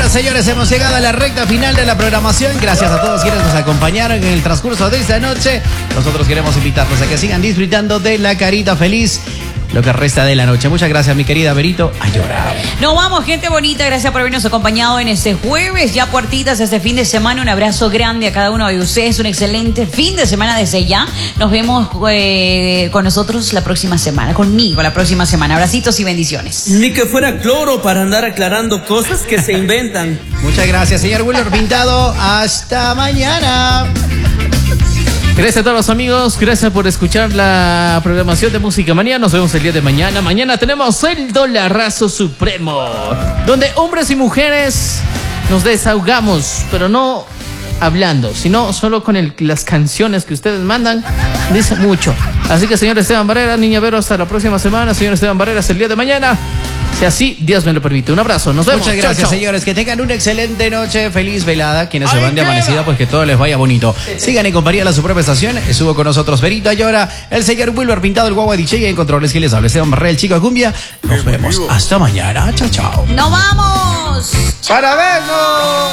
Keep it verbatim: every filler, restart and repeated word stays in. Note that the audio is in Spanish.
señoras, señores, hemos llegado a la recta final de la programación. Gracias a todos quienes nos acompañaron en el transcurso de esta noche. Nosotros queremos invitarlos a que sigan disfrutando de la carita feliz lo que resta de la noche. Muchas gracias, mi querida Berito Ayora. Nos vamos, gente bonita. Gracias por habernos acompañado en este jueves. Ya puertitas este fin de semana. Un abrazo grande a cada uno de ustedes. Un excelente fin de semana desde ya. Nos vemos eh, con nosotros la próxima semana. Conmigo la próxima semana. Abracitos y bendiciones. Ni que fuera cloro para andar aclarando cosas que se inventan. Muchas gracias, señor Wilmer Pintado. Hasta mañana. Gracias a todos los amigos, gracias por escuchar la programación de Música Manía. Nos vemos el día de mañana. Mañana tenemos el Dolarazo Supremo, donde hombres y mujeres nos desahogamos, pero no hablando, sino solo con el, las canciones que ustedes mandan. Dice mucho. Así que, señor Esteban Barrera, Niña Vero, hasta la próxima semana. Señor Esteban Barrera, hasta el día de mañana. Si así Dios me lo permite. Un abrazo, nos vemos. Muchas gracias, chau, chau. señores. Que tengan una excelente noche. Feliz velada. Quienes se van de amanecida, pues que todo les vaya bonito. Sigan en compañía de su propia estación. Estuvo con nosotros Berito Ayora, el señor Wilmer Pintado, el Guagua D J, y en controles que les habla Esteban Barrera, el chico de cumbia. Nos vemos. Hasta mañana. Chao, chao. ¡Nos vamos! ¡Para vernos!